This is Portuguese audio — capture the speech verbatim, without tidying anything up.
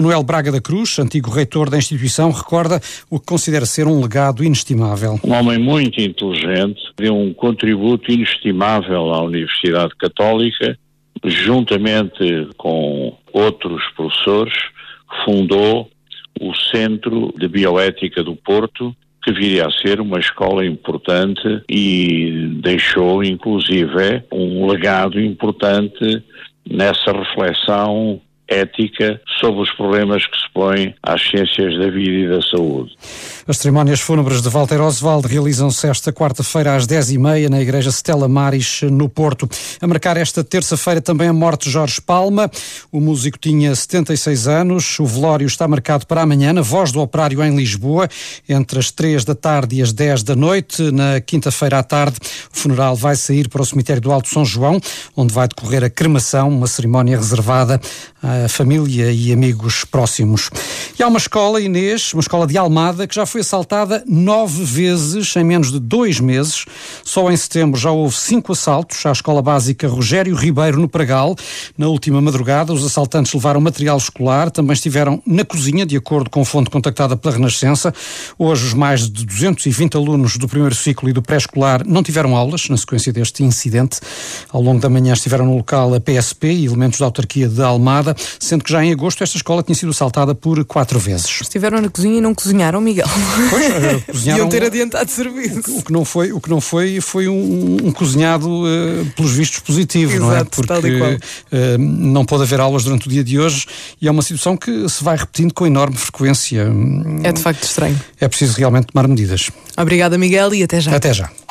Manuel Braga da Cruz, antigo reitor da instituição, recorda o que considera ser um legado inestimável. Um homem muito inteligente, deu um contributo inestimável à Universidade Católica, juntamente com outros professores, fundou o Centro de Bioética do Porto, que viria a ser uma escola importante e deixou, inclusive, um legado importante nessa reflexão ética sobre os problemas que se põem às ciências da vida e da saúde. As cerimónias fúnebres de Walter Oswald realizam-se esta quarta-feira às dez e meia na Igreja Stella Maris, no Porto. A marcar esta terça-feira também a morte de Jorge Palma. O músico tinha setenta e seis anos. O velório está marcado para amanhã na Voz do Operário em Lisboa, entre as três da tarde e as dez da noite. Na quinta-feira à tarde, o funeral vai sair para o cemitério do Alto São João, onde vai decorrer a cremação, uma cerimónia reservada à família e amigos próximos. E há uma escola, Inês, uma escola de Almada, que já foi assaltada nove vezes em menos de dois meses. Só em setembro já houve cinco assaltos à escola básica Rogério Ribeiro, no Pragal. Na última madrugada, os assaltantes levaram material escolar, também estiveram na cozinha, de acordo com fonte contactada pela Renascença. Hoje, os mais de duzentos e vinte alunos do primeiro ciclo e do pré-escolar não tiveram aulas, na sequência deste incidente. Ao longo da manhã estiveram no local a P S P e elementos da autarquia de Almada, sendo que já em agosto esta escola tinha sido assaltada por quatro vezes. Estiveram na cozinha e não cozinharam, Miguel. Pois, uh, cozinharam... Deviam ter adiantado serviço. O que não foi, o que não foi, foi um, um cozinhado, uh, pelos vistos, positivo. Exato, não é? Porque tal e qual. Uh, não pôde haver aulas durante o dia de hoje e é uma situação que se vai repetindo com enorme frequência. É de facto estranho. É preciso realmente tomar medidas. Obrigada, Miguel, e até já. Até já.